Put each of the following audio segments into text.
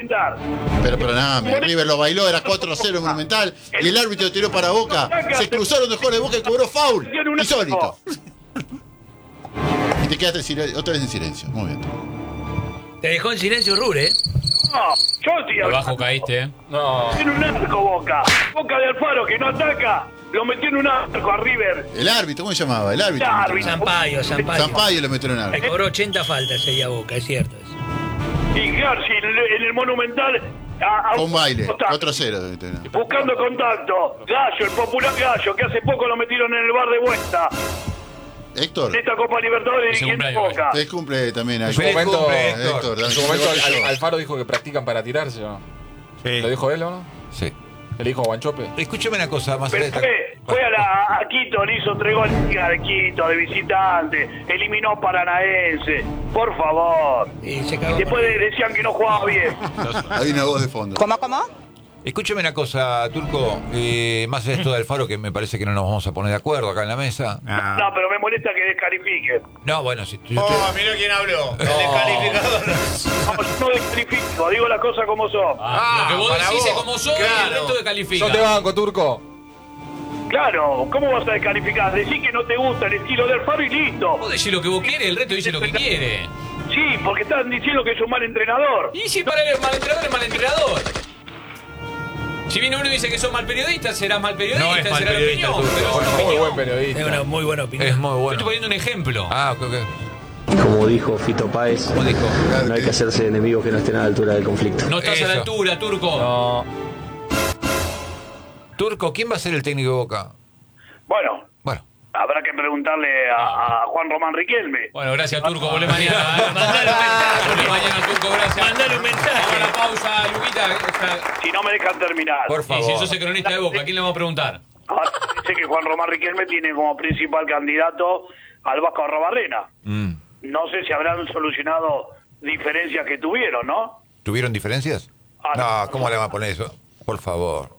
calentar. Pero perdóname, River lo bailó, era 4-0 Monumental, y el árbitro tiró para Boca, se cruzaron de jugadores de Boca y cobró foul. Insólito. Y te quedaste otra vez en silencio. Muy bien. Te dejó en silencio Rure, ¿eh? No, yo estoy Abajo caíste, ¿eh? No. Tiene un arco Boca. Boca de Alfaro que no ataca. Lo metió en un arco a River. El árbitro, ¿cómo se llamaba? El árbitro. Sampaio. Sampaio lo metió en el Le árbitro. cobró 80 faltas ese día Boca, es cierto eso. Y claro, si en el Monumental... Con baile, 4-0. Buscando contacto. Gallo, el popular Gallo, que hace poco lo metieron en el bar de vuelta. Héctor. En esta Copa Libertadores y en Boca. Te cumple también ahí. En su momento, Héctor, en su momento Alfaro dijo que practican para tirarse, ¿o no? Sí. ¿Lo dijo él o no? Sí. ¿Le dijo Guanchope? Escúcheme una cosa más. Pero fue a Quito, le hizo 3 goles de Quito, de visitante, eliminó a Paranaense, por favor. Y se Y cagó. después decían que no jugaba bien. Hay una voz de fondo. ¿Cómo? Escúcheme una cosa, Turco. Más de esto de Alfaro, que me parece que no nos vamos a poner de acuerdo acá en la mesa. No, pero me molesta que descalifique. No, bueno, si Oh, mirá quién habló. El descalificador. No descalifico, digo las cosas como son. Lo que vos para decís vos. es como soy y Claro. el resto de califica. Yo te banco, Turco. Claro, ¿cómo vas a descalificar? Decís que no te gusta el estilo de Alfaro y listo. Vos decís lo que vos quieres, el resto dice lo que quiere. Sí, porque están diciendo que es un mal entrenador. Y si para él es mal entrenador, es mal entrenador. Si viene uno y dice que sos mal periodista, serás mal periodista, No es mal será la periodista, opinión. Turco. Pero es una Muy opinión. buen periodista. Es una muy buena opinión. es muy Yo bueno. estoy poniendo un ejemplo. Ah, ok. Como dijo Fito Páez, ¿Cómo dijo? no hay que hacerse enemigos que no estén a la altura del conflicto. No estás a la Eso. altura, Turco. No. Turco, ¿quién va a ser el técnico de Boca? Bueno, Bueno. habrá que preguntarle a Juan Román Riquelme. Bueno, gracias, Turco. Volvé mañana. Mandale un mensaje. Volvé mañana, Turco. Gracias. Mandale un mensaje. Vamos a la pausa, Luquita. Si no me dejan terminar. Por Y favor. si sos el cronista de Boca, ¿a quién le vamos a preguntar? Ahora dice que Juan Román Riquelme tiene como principal candidato al Vasco Arrobarrena. No sé si habrán solucionado diferencias que tuvieron, ¿no? ¿Tuvieron diferencias? No, ¿cómo le van a poner eso? Por favor.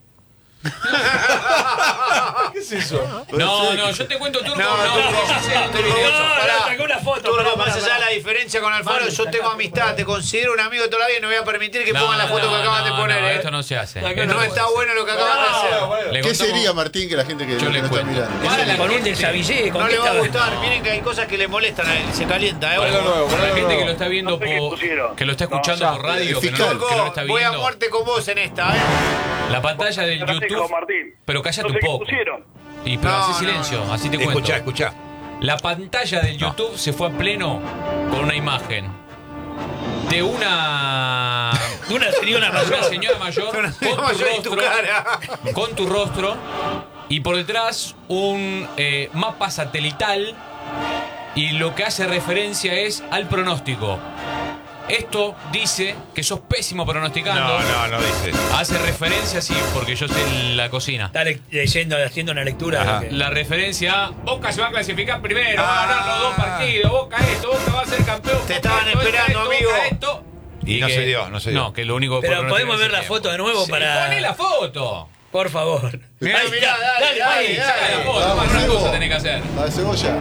¿Qué es eso? No, yo te cuento, Turco. No, Turco. yo sé dónde viene eso. No, sacó una foto. Turco, pará, más allá de pará. la diferencia con Alfaro, yo tengo amistad, te considero un amigo de toda la vida y no voy a permitir que pongan la foto que acaban de poner. No, esto no se hace. No está bueno lo que acaban de hacer. Le ¿Qué contamos- sería, Martín, que la gente que Yo no le está cuento. mirando? Para la Con un gente- desabillé, No le va a contesta. gustar, miren que hay cosas que le molestan a él, se calienta, Ponelo nuevo, Para la ponelo gente que lo nuevo. está viendo No sé qué pusieron. que lo está escuchando No, por radio, que no, fiscal. que no está Voy a viendo. muerte con vos en esta, La pantalla del Agradezco, YouTube. Martín. Pero cállate No sé un qué poco. pusieron. Y pero No, hace no, silencio, no. así te cuento. Escuchá. La pantalla del YouTube se fue a pleno con una imagen de una Una señora una mayor. señora mayor Una con señora tu mayor y tu rostro, cara. con tu rostro y por detrás un mapa satelital y lo que hace referencia es al pronóstico. Esto dice que sos pésimo pronosticando. No dice. Hace referencia, sí, porque yo sé la cocina. Está leyendo, haciendo una lectura. Ajá. de lo que- La referencia a Boca se va a clasificar primero, va a ganar los 2 partidos, Boca esto, Boca va a ser campeón. Te Boca estaban esto, esperando, Boca amigo. esto. Y no que- se dio, no se dio. No, que lo único que Pero fue podemos ver pronosticar la ese foto de tiempo. nuevo Sí, para. Poné la foto. Por favor. Mirá, Ahí mirá, está, dale, ahí. Saca la foto, Vamos, una Hugo. cosa tenés que hacer. A la cebolla.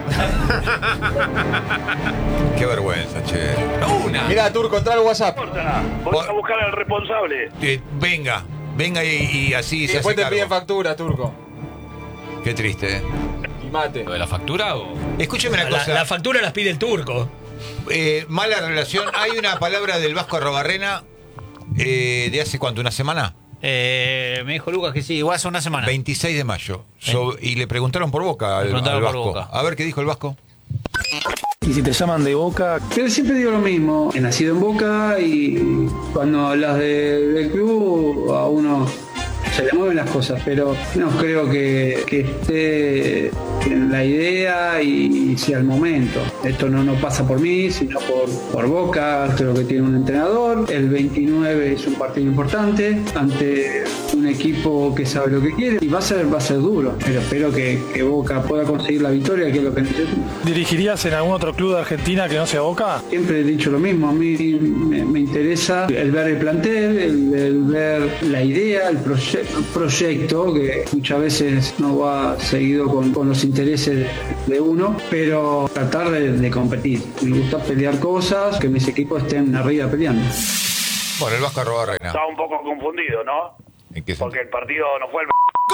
Qué vergüenza, che. Una. Mirá, Turco, trae el WhatsApp. Corta. Voy a buscar al responsable. Venga y así Y se después hace te piden cargo. factura, Turco. Qué triste, ¿eh? Y mate. ¿Lo de la factura o...? Escúcheme una La cosa. factura las pide el turco. Mala relación. Hay una palabra del Vasco Arrobarrena de hace cuánto, ¿una semana? Me dijo Lucas que sí, igual hace una semana. 26 de mayo. Y le preguntaron por Boca al preguntaron por Vasco. Boca. A ver qué dijo el Vasco. Y si te llaman de Boca... Pero siempre digo lo mismo, he nacido en Boca y cuando hablas del club a uno se le mueven las cosas, pero no creo que esté en la idea y sea el momento. Esto no pasa por mí, sino por Boca. Creo que tiene un entrenador. El 29 es un partido importante ante un equipo que sabe lo que quiere y va a ser duro, pero espero que Boca pueda conseguir la victoria, que es lo que necesita. ¿Dirigirías en algún otro club de Argentina que no sea Boca? Siempre he dicho lo mismo, a mí me interesa el ver el plantel, el ver la idea, el proyecto, que muchas veces no va seguido con los intereses de uno, pero tratar de competir. Me gusta pelear cosas, que mis equipos estén arriba peleando. Bueno, el Vasco Arrobarrena. Estaba un poco confundido, ¿no? ¿En qué Porque sentido? el partido no fue el...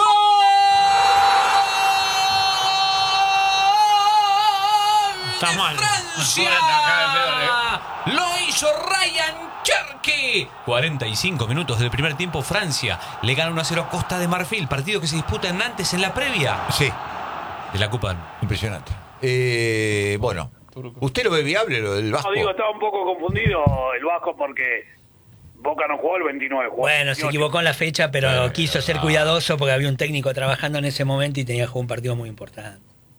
Está mal. ¡Francia! Lo hizo Ryan Cherky. 45 minutos del primer tiempo. Francia le gana 1-0 a Costa de Marfil. Partido que se disputa en Nantes en la previa Sí, de la Copa. impresionante. Bueno, ¿usted lo ve viable, lo del Vasco? No, digo, estaba un poco confundido el Vasco porque Boca no jugó el 29. Jugó el Bueno, se 28. equivocó en la fecha, pero quiso ser cuidadoso porque había un técnico trabajando en ese momento y tenía que jugar un partido muy importante.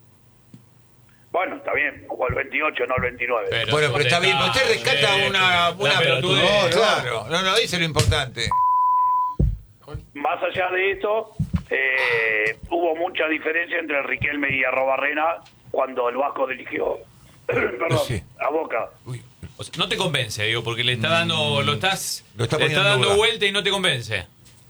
Bueno, está bien, jugó el 28, no el 29. Bueno, pero está bien. Usted rescata una pelotudez. Claro, no dice lo importante. Más allá de esto, hubo mucha diferencia entre Riquelme y Arrobarrena cuando el Vasco dirigió perdón, Sí. a Boca. O sea, no te convence, digo, porque le está dando, Lo está le poniendo está en dando duda. vuelta y no te convence.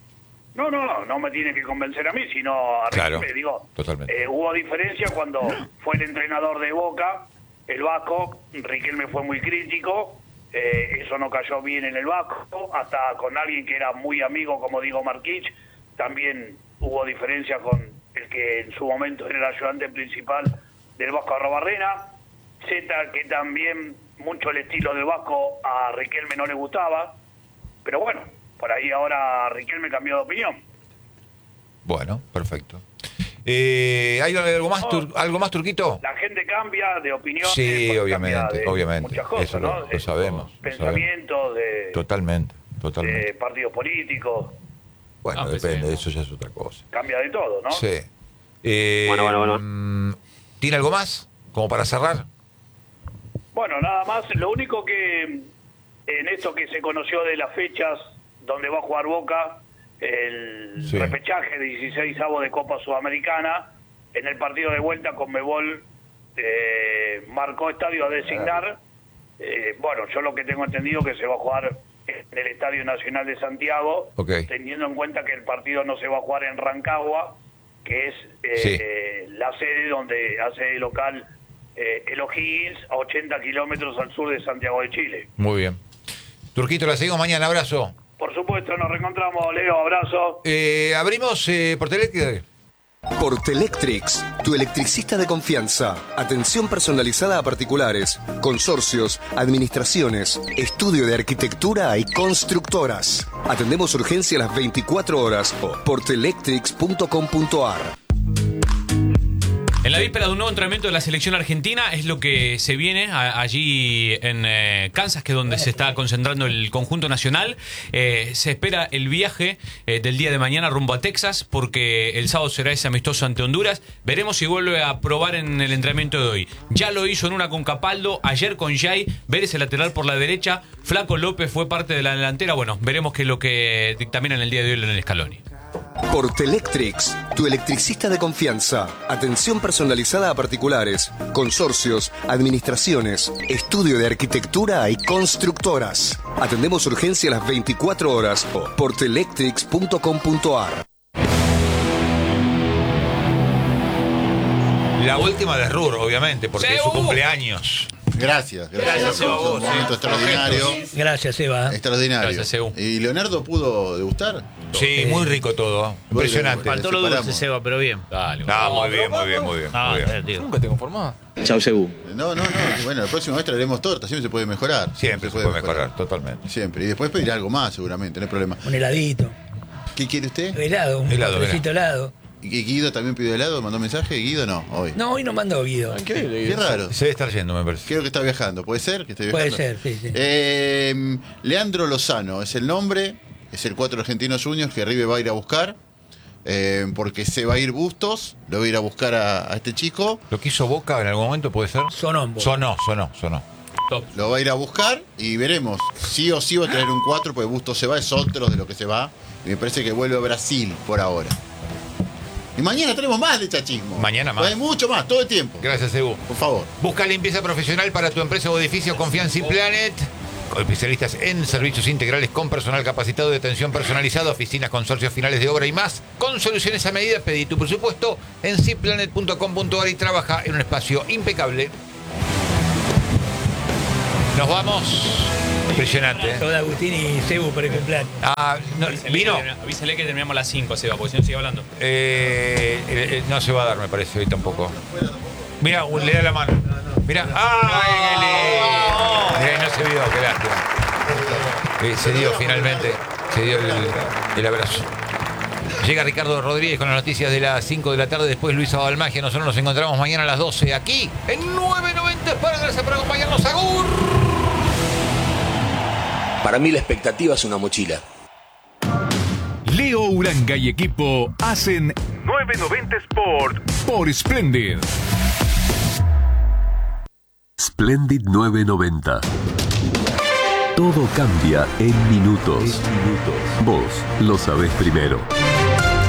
No me tiene que convencer a mí, sino a Claro, Riquelme. Digo, totalmente. hubo diferencia cuando fue el entrenador de Boca, el Vasco. Riquelme fue muy crítico, eso no cayó bien en el Vasco, hasta con alguien que era muy amigo como Diego Marquich, también hubo diferencia con el que en su momento era el ayudante principal del Vasco Arrobarrena. Z, que también mucho el estilo del Vasco a Riquelme no le gustaba, pero bueno, por ahí ahora Riquelme cambió de opinión. Bueno, perfecto. ¿Hay algo más, algo más, Turquito? La gente cambia de opinión. Sí, obviamente, obviamente. Muchas cosas, Eso ¿no? lo sabemos. Pensamientos de Totalmente. partidos políticos, Bueno, Ah, pues depende, sí. eso ya es otra cosa. cambia de todo, ¿no? Sí. Bueno. ¿Tiene algo más? Como para cerrar. Bueno, nada más. Lo único que en esto que se conoció de las fechas donde va a jugar Boca, el Sí. repechaje de 16avos de Copa Sudamericana, en el partido de vuelta Conmebol marcó estadio a designar. Bueno, yo lo que tengo entendido que se va a jugar en el Estadio Nacional de Santiago, Ok. teniendo en cuenta que el partido no se va a jugar en Rancagua, que es Sí. la sede donde hace local el O'Higgins, a 80 kilómetros al sur de Santiago de Chile. Muy bien. Turquito, la seguimos mañana. Abrazo. Por supuesto, nos reencontramos, Leo, abrazo. Abrimos por Telectric. Portelectrix, tu electricista de confianza. Atención personalizada a particulares, consorcios, administraciones, estudio de arquitectura y constructoras. Atendemos urgencia a las 24 horas. Portelectrix.com.ar. En la víspera de un nuevo entrenamiento de la selección argentina es lo que se viene allí en Kansas, que es donde se está concentrando el conjunto nacional. Se espera el viaje del día de mañana rumbo a Texas, porque el sábado será ese amistoso ante Honduras. Veremos si vuelve a probar en el entrenamiento de hoy. Ya lo hizo en una con Capaldo, ayer con Jay, Vélez el lateral por la derecha, Flaco López fue parte de la delantera. Bueno, veremos qué es lo que dictamina en el día de hoy en el Scaloni. Portelectrix, tu electricista de confianza. Atención personalizada a particulares, consorcios, administraciones, estudio de arquitectura y constructoras. Atendemos urgencia a las 24 horas. Portelectrix.com.ar. La última de Rur, obviamente, porque es su cumpleaños. Gracias Gracias, por Seba, un momento extraordinario. Gracias, Eva. Extraordinario. Gracias, Ebu. ¿Y Leonardo pudo degustar? Sí, muy rico todo. Impresionante. Faltó lo dulce, Seba, pero bien. Dale, No, muy bien. Muy bien. Nunca te conformás. Chau, Sebu. No. Bueno, la próxima vez traeremos torta. Siempre se puede mejorar. Siempre se puede mejorar, totalmente. Siempre. Y después pedir algo más, seguramente. No hay problema. Un heladito. ¿Qué quiere usted? Helado, un Helado, postrecito helado. ¿Y Guido también pidió helado? ¿Mandó mensaje? ¿Guido no? Hoy. No, hoy no mandó Guido. Increíble. Qué raro. Se debe estar yendo, me parece. Creo que está viajando. ¿Puede ser que esté Puede viajando? ser, sí. Leandro Lozano es el nombre. Es el 4 Argentinos Juniors que River va a ir a buscar. Porque se va a ir Bustos. Lo va a ir a buscar a este chico. ¿Lo que hizo Boca en algún momento puede ser? Sonó. Sonó. top. Lo va a ir a buscar y veremos. Sí o sí va a traer un 4 porque Bustos se va. Es otro de lo que se va. Y me parece que vuelve a Brasil por ahora. Y mañana tenemos más de chachismo. Mañana más. Hay mucho más, todo el tiempo. Gracias, Ebu. Por favor. Busca limpieza profesional para tu empresa o edificio con Fianci Planet. Con especialistas en servicios integrales con personal capacitado de atención personalizada, oficinas, consorcios finales de obra y más. Con soluciones a medida, pedí tu presupuesto en cplanet.com.ar y trabaja en un espacio impecable. Nos vamos. Impresionante. Todo Agustín y Cebu por el cumpleaños. Ah, no, ¿vino? Avísale que terminamos a las 5, Seba, porque si no sigue hablando. No se va a dar, me parece, hoy tampoco. Mira, le da la mano. Mira, ¡ay! Mira, no se vio, qué lástima. Se dio finalmente, se dio el abrazo. Llega Ricardo Rodríguez con las noticias de las 5 de la tarde, después Luisa Balmagia. Nosotros nos encontramos mañana a las 12 aquí en 990 Sport. Gracias por acompañarnos. ¡Agur! Para mí la expectativa es una mochila. Leo Uranga y equipo hacen 990 Sport por Splendid. Splendid 990. Todo cambia en minutos. Vos lo sabés primero.